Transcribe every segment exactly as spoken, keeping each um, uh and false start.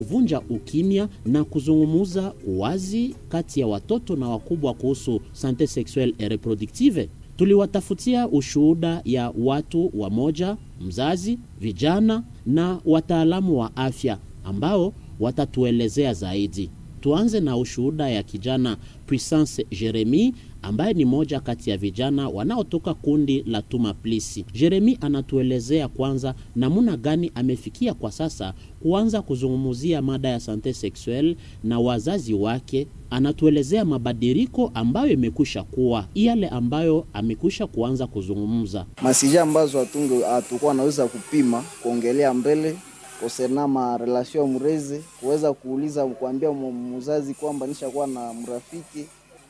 kuvunja ukimya na kuzungumuza wazi kati ya watoto na wakubwa kuhusu sante sexuelle et reproductive. Tuliwatafutia ushuhuda ya watu wamoja, mzazi, vijana na wataalamu wa afya ambao watatuelezea zaidi. Tuanze na ushuhuda ya kijana Puissance Jeremy ambaye ni moja kati ya vijana wanaotoka kundi la Tuma Plisi. Jeremy anatuelezea kwanza namuna gani amefikia kwa sasa kuanza kuzungumzia mada ya sante sexuelle na wazazi wake. Anatuelezea mabadiliko ambayo imekwisha kuwa yale ambayo amekwisha kuanza kuzungumza. Masija ambazo atungo atakuwa anaweza kupima kuongelea mbele kusena ma relation mrezi, kuweza kuuliza kuambia mzazi kwamba nishakuwa na mrafiki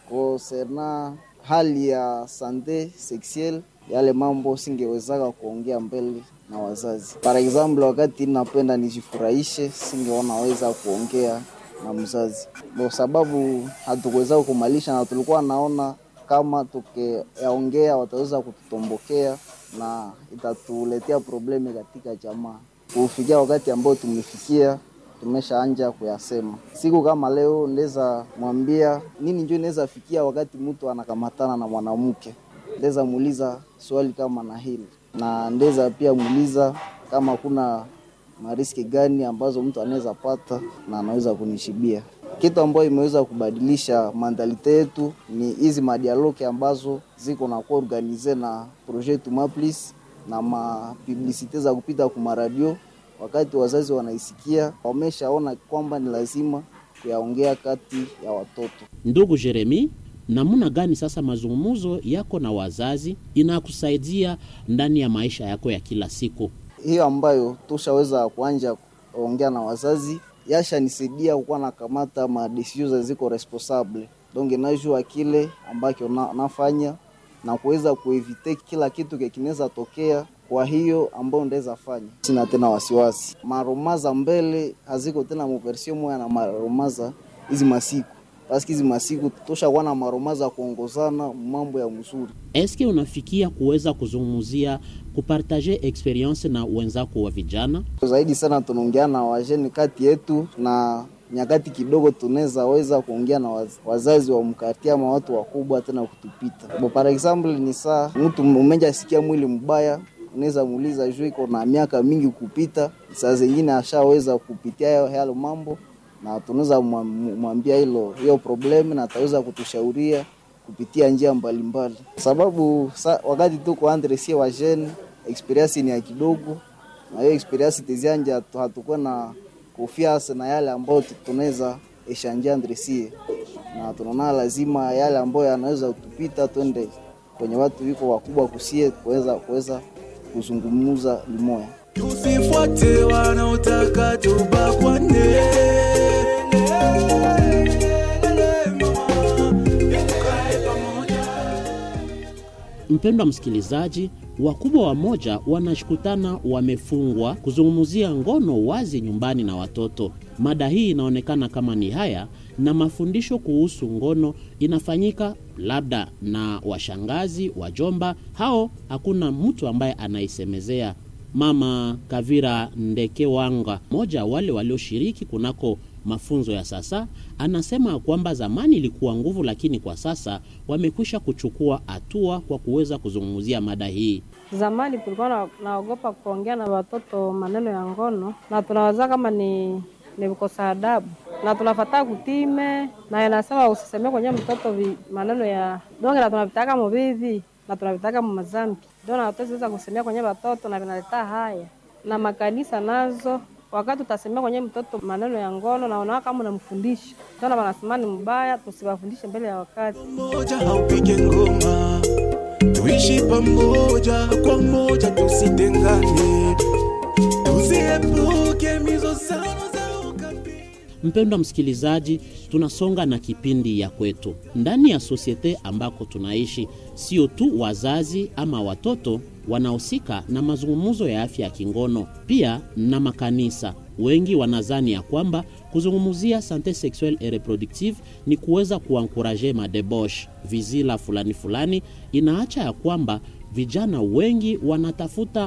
kusena hali ya sante sexuelle, yale mambo singewezaka kuongea mbele na wazazi. Par example, wakati napenda nijifurahishe singeona weza kuongea na mzazi kwa sababu hatukuweza kumalisha, na tulikuwa naona kama tukiongea wataweza kututombokea na itatuletea probleme katika jamaa. Kufikia wakati ambao tumefikia tumeshaanza kuyasema. Siku kama leo ndeza mwambia nini njoo inaweza fikia wakati mtu anakamatana na mwanamke. Ndeza muuliza swali kama na hili. Na ndeza pia muuliza kama kuna mariski gani ambazo mtu anaweza pata na anaweza kunishibia. Kitu ambacho imeweza kubadilisha mentalite yetu ni hizi madialogue ambazo ziko na kuorganize na projet Tuma Plisi na ma publicite za kupita kwa radio. Wakati wazazi wanaisikia wameshaona kwamba ni lazima kuyaongea kati ya watoto. Ndugu Jeremy, namuna gani sasa mazungumzo yako na wazazi inakusaidia ndani ya maisha yako ya kila siku? Hiyo ambayo tushaweza kuanja kuongea na wazazi yasha nisaidia kuwa na kamata ma decisions ziko responsable. Donc najua kile ambacho na, nafanya na kuweza kuevite kila kitu kinaweza tokea. Kwa hiyo ambao ndeza fanya sina tena wasiwasi. Maromaza mbele haziko tena mversion moja na maromaza hizi masiku. Basi hizi masiku tushakuwa na maromaza kuongozana mambo ya mzuri. Eske unafikia kuweza kuzungumzia kupartager experience na wenzako wa vijana? Zaidi sana tunaongea na wajeni kati yetu, na nyakati kidogo tunaweza weza kuongea na wazazi wa mkatia ama watu wakubwa tena kutupita. Bo par example ni saa mtu mmoja sikia mwili mbaya, unaweza muuliza juu iko na miaka mingi kupita, saa zingine ashaweza kupitia hayo mambo, na tunaweza mwambia hilo hiyo problem na ataweza kutushauria kupitia njia mbalimbali. Sababu sa, wakati tuko andresie wa jeune experience ni ya kidogo, na hiyo experience tizianja hatakuwa na confiance na yale ambayo tunaweza eshanja andresie, na tunaona lazima yale ambayo yanaweza kutupita twende kwenye watu wiko wakubwa kusie kuweza kuweza kuzungumza limoya. Tusifuate wanaotaka tubakwane. Mpendwa msikilizaji, wakubwa wa moja wanashikutana wamefungwa kuzungumzia ngono wazi nyumbani na watoto. Mada hii inaonekana kama ni haya, na mafundisho kuhusu ngono inafanyika labda na washangazi, wajomba, hao hakuna mtu ambaye anaisemezea. Mama Kavira Ndekewanga, moja wale walioshiriki kunako mafunzo ya sasa, anasema kwamba zamani ilikuwa nguvu, lakini kwa sasa wamekwisha kuchukua hatua kwa kuweza kuzungumzia mada hii. Zamani tulikuwa naogopa kuongea na watoto maneno ya ngono, na tunawaza kama ni ni kukosa adabu, na tunafuata kutime, na yanasema usisemee kwenye mtoto vi, maneno ya donge, na tunavitaka mbivi na tunavitaka mmazambi. Ndio na tutaweza kusemea kwenye watoto na vinaleta haya. Na makanisa nazo wakati utasemea kwenye mtoto maneno ya ngono na unaona kama unamfundisha, ndio wanasema ni mbaya, tusibafundishe mbele ya wakati. Moja haupige ngoma, tuishi pamoja kwa moja, tusitengane, tusiepuke mizozano za ukabila. Mpendwa msikilizaji, tunasonga na kipindi ya kwetu. Ndani ya societe ambako tunaishi, sio tu wazazi ama watoto wanahusika na mazungumzo ya afya ya kingono, pia na makanisa. Wengi wanazani ya kwamba kuzungumzia sante sexuelle et reproductive ni kuweza kuankuraje madebosh, vizila fulani fulani. Inaacha ya kwamba vijana wengi wanatafuta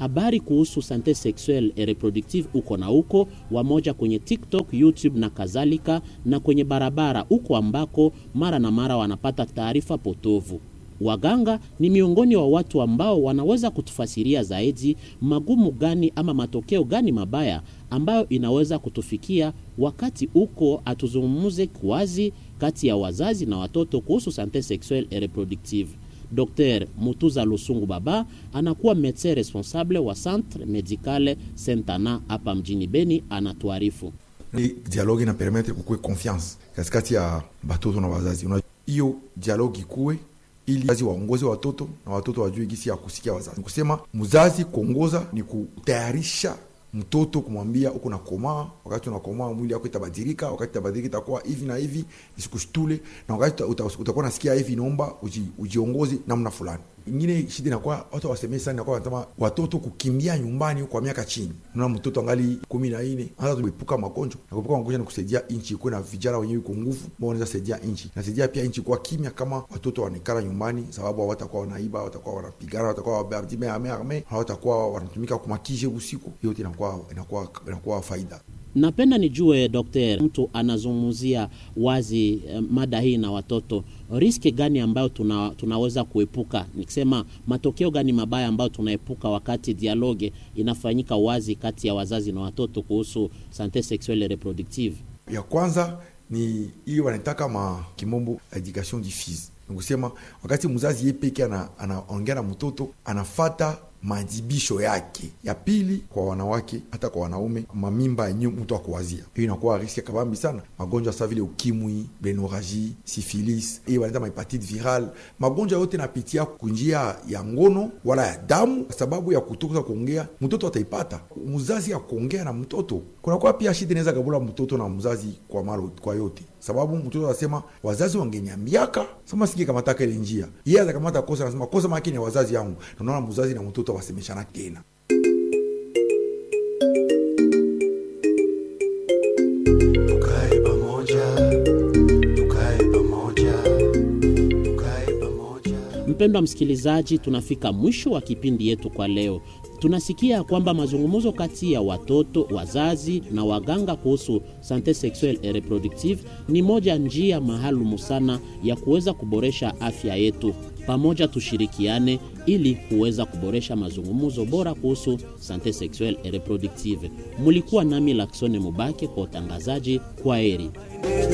habari kuhusu sante sexuelle et reproductive uko na uko, wamoja kwenye TikTok, YouTube na kadhalika, na kwenye barabara uko ambako mara na mara wanapata taarifa potovu. Waganga ni miongoni wa watu ambao wanaweza kutufasiria zaidi magumu gani ama matokeo gani mabaya ambayo inaweza kutufikia wakati uko atuzungumuze kwazi kati ya wazazi na watoto kuhusu sante sexuelle et reproductive. Docteur Mutuza Lusungu Baba anakuwa médecin responsable wa Centre Medicale Saint-Anna hapa mjini Beni, anatuarifu. Ni dialogue na permettre kukue confiance katikati ya batoto na wazazi. Hiyo dialogue kuwe ili wazazi waongoze watoto na watoto wajue gisi ya kusikia wazazi. Kusema mzazi kuongoza ni kutayarisha mtoto, kumwambia uko na komaa, wakati unakomaa mwili wako itabadilika, wakati itabadilika itakuwa hivi na hivi, isikushtule, na wakati utakuwa nasikia hivi naomba uji, ujiongoze namna fulani. Ingine shida inakuwa watu wasemee sana, inakuwa wanasema watoto kukimbia nyumbani kwa miaka chini. Unaona mtoto angali kumi na nne hata kuepuka magonjwa. Na kuepuka magonjwa ni kusaidia inchi kuwa na vijana wenyewe kwa nguvu, ambao wanaweza saidia inchi. Na saidia pia inchi kwa kimya kama watoto wanekala nyumbani, sababu hawatakuwa wanaiba, watakuwa wanapigana, watakuwa wabadime ame ame, hawatakuwa wanatumika kumakije usiku. Hiyo inakuwa inakuwa inakuwa faida. Napenda nijue Daktari, mtu anazungumzia wazi eh, mada hii na watoto, riski gani ambayo tuna, tunaweza kuepuka? Nikisema matokeo gani mabaya ambayo tunaepuka wakati dialogue inafanyika wazi kati ya wazazi na watoto kuhusu sante sexuelle et reproductive? Ya kwanza ni hiyo wanataka ma kimombo education diffuse. Nikusema wakati mzazi yeye peke ana anaongea na mtoto, anafata majibisho yake. Ya pili, kwa wanawake hata kwa wanaume, mamimba yenyewe mtu akuwazia, hiyo inakuwa riski kabambi sana. Magonjwa sawa vile ukimwi, benoragie, syphilis, hiyo wanaita hepatite virale, magonjwa yote napitia kunjia ya ngono wala ya damu. Sababu ya kutoka kuongea mtoto ataipata, mzazi ya kuongea na mtoto. Kuna kwa pia shida inaweza kabula mtoto na mzazi kwa malo kwa yote, sababu mtoto anasema wazazi wangeniambiaka, sema siki kama taka ile njia yeye atakamata kosa, anasema kosa makini ya wazazi yangu. Tunaona mzazi na mtoto wasemeshana tena. Tukae pamoja, tukae pamoja, tukae pamoja. Mpendwa msikilizaji, tunafika mwisho wa kipindi yetu kwa leo. Tunasikia kwamba mazungumzo kati ya watoto, wazazi na waganga kuhusu sante sexuelle et reproductive ni moja njia maalumu sana ya kuweza kuboresha afya yetu. Pamoja tushirikiane ili kuweza kuboresha mazungumzo bora kuhusu sante sexuelle et reproductive. Mulikuwa nami Laksone Mubake kwa utangazaji. Kwaheri.